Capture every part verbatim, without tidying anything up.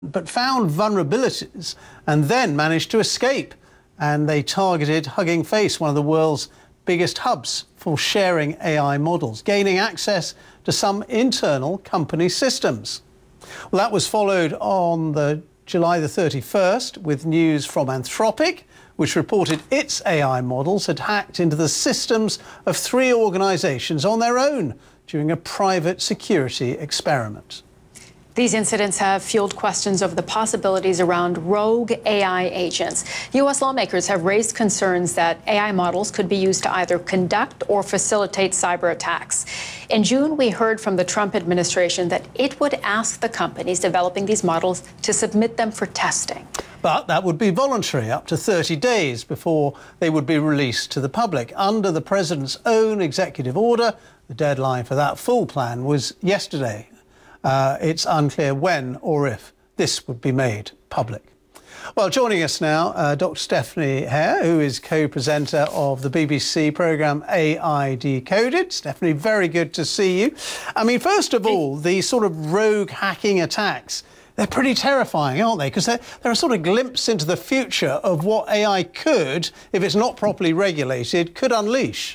but found vulnerabilities and then managed to escape. And they targeted Hugging Face, one of the world's biggest hubs for sharing A I models, gaining access to some internal company systems. Well, that was followed on the July the thirty-first with news from Anthropic, which reported its A I models had hacked into the systems of three organisations on their own during a private security experiment. These incidents have fueled questions of the possibilities around rogue A I agents. U S lawmakers have raised concerns that A I models could be used to either conduct or facilitate cyber attacks. In June, we heard from the Trump administration that it would ask the companies developing these models to submit them for testing. But that would be voluntary, up to thirty days before they would be released to the public. Under the president's own executive order, the deadline for that full plan was yesterday. Uh, it's unclear when or if this would be made public. Well, joining us now, uh, Doctor Stephanie Hare, who is co-presenter of the B B C programme A I Decoded. Stephanie, very good to see you. I mean, first of all, these sort of rogue hacking attacks, they're pretty terrifying, aren't they? Because they're, they're a sort of glimpse into the future of what A I could, if it's not properly regulated, could unleash.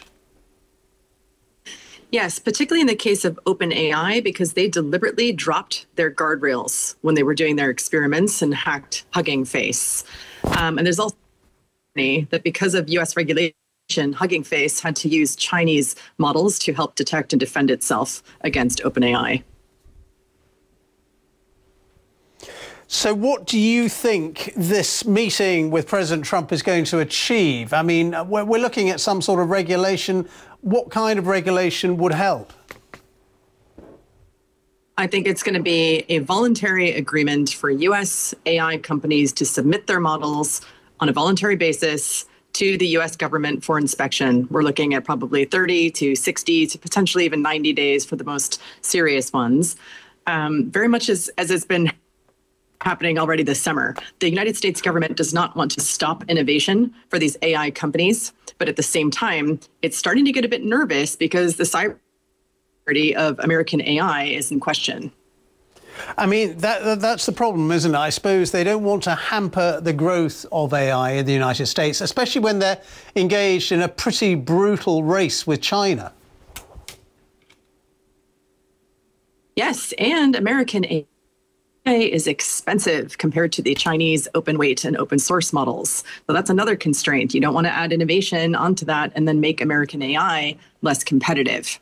Yes, particularly in the case of OpenAI, because they deliberately dropped their guardrails when they were doing their experiments and hacked Hugging Face. Um, and there's also that because of U S regulation, Hugging Face had to use Chinese models to help detect and defend itself against OpenAI. So what do you think this meeting with President Trump is going to achieve? I mean, we're, we're looking at some sort of regulation. What kind of regulation would help? I think it's going to be a voluntary agreement for U S A I companies to submit their models on a voluntary basis to the U S government for inspection. We're looking at probably thirty to sixty to potentially even ninety days for the most serious ones. Um, very much as, as it's been happening already this summer. The United States government does not want to stop innovation for these A I companies, but at the same time, it's starting to get a bit nervous because the cyber security of American A I is in question. I mean, that, that's the problem, isn't it? I suppose they don't want to hamper the growth of A I in the United States, especially when they're engaged in a pretty brutal race with China. Yes, and American A I is expensive compared to the Chinese open weight and open source models. So that's another constraint. You don't want to add innovation onto that and then make American A I less competitive.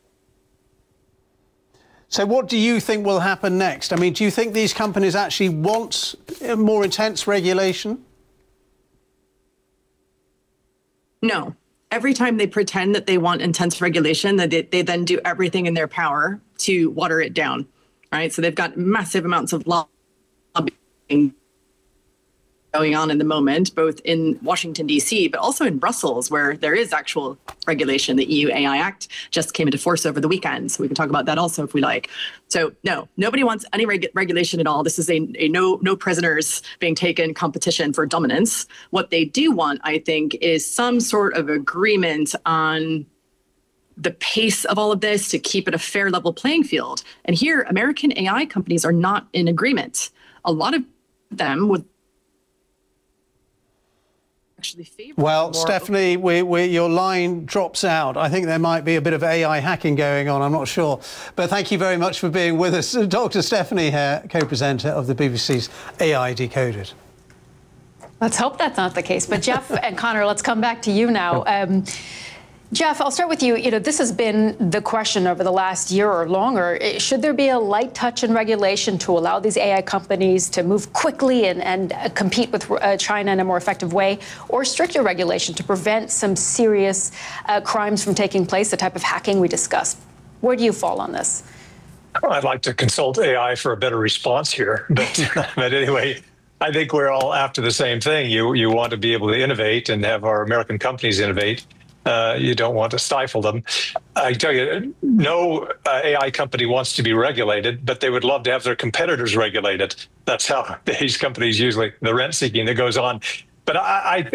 So what do you think will happen next? I mean, do you think these companies actually want more intense regulation? No. Every time they pretend that they want intense regulation, that they, they then do everything in their power to water it down. Right, so they've got massive amounts of lobbying going on in the moment, both in Washington, D C, but also in Brussels, where there is actual regulation. The E U A I Act just came into force over the weekend, so we can talk about that also if we like. So no, nobody wants any reg regulation at all. This is a, a no, no prisoners being taken competition for dominance. What they do want, I think, is some sort of agreement on the pace of all of this to keep it a fair level playing field. And here, American A I companies are not in agreement. A lot of them would actually favor. Well, Stephanie, we, we, your line drops out. I think there might be a bit of A I hacking going on. I'm not sure. But thank you very much for being with us. Doctor Stephanie Hare, co-presenter of the B B C's A I Decoded. Let's hope that's not the case. But Jeff and Connor, let's come back to you now. Um, Jeff, I'll start with you. You know, this has been the question over the last year or longer. Should there be a light touch in regulation to allow these A I companies to move quickly and, and uh, compete with uh, China in a more effective way, or stricter regulation to prevent some serious uh, crimes from taking place, the type of hacking we discussed? Where do you fall on this? I'd like to consult A I for a better response here. But, but anyway, I think we're all after the same thing. You, you want to be able to innovate and have our American companies innovate. Uh, you don't want to stifle them. I tell you, no uh, A I company wants to be regulated, but they would love to have their competitors regulated. That's how these companies usually, the rent seeking that goes on. But I, I